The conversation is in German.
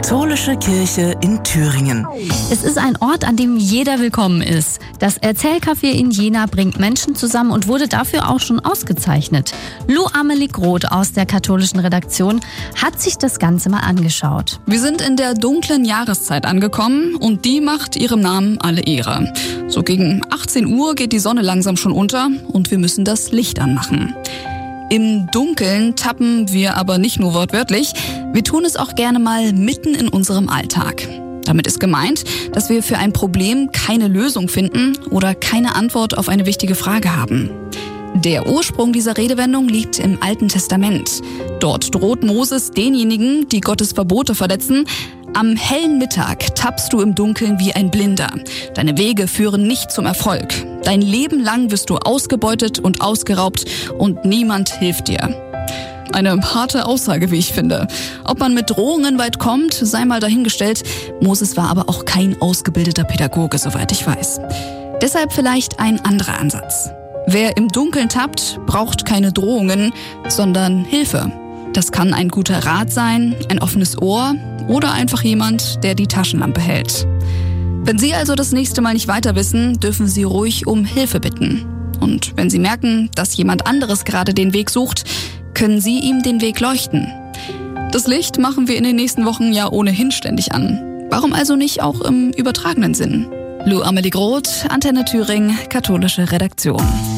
Katholische Kirche in Thüringen. Es ist ein Ort, an dem jeder willkommen ist. Das Erzählcafé in Jena bringt Menschen zusammen und wurde dafür auch schon ausgezeichnet. Lou Amelie Groth aus der katholischen Redaktion hat sich das Ganze mal angeschaut. Wir sind in der dunklen Jahreszeit angekommen und die macht ihrem Namen alle Ehre. So gegen 18 Uhr geht die Sonne langsam schon unter und wir müssen das Licht anmachen. Im Dunkeln tappen wir aber nicht nur wortwörtlich, wir tun es auch gerne mal mitten in unserem Alltag. Damit ist gemeint, dass wir für ein Problem keine Lösung finden oder keine Antwort auf eine wichtige Frage haben. Der Ursprung dieser Redewendung liegt im Alten Testament. Dort droht Moses denjenigen, die Gottes Verbote verletzen: Am hellen Mittag tappst du im Dunkeln wie ein Blinder. Deine Wege führen nicht zum Erfolg. Dein Leben lang wirst du ausgebeutet und ausgeraubt und niemand hilft dir. Eine harte Aussage, wie ich finde. Ob man mit Drohungen weit kommt, sei mal dahingestellt. Moses war aber auch kein ausgebildeter Pädagoge, soweit ich weiß. Deshalb vielleicht ein anderer Ansatz. Wer im Dunkeln tappt, braucht keine Drohungen, sondern Hilfe. Das kann ein guter Rat sein, ein offenes Ohr oder einfach jemand, der die Taschenlampe hält. Wenn Sie also das nächste Mal nicht weiter wissen, dürfen Sie ruhig um Hilfe bitten. Und wenn Sie merken, dass jemand anderes gerade den Weg sucht, können Sie ihm den Weg leuchten. Das Licht machen wir in den nächsten Wochen ja ohnehin ständig an. Warum also nicht auch im übertragenen Sinn? Lou Amelie Groth, Antenne Thüringen, katholische Redaktion.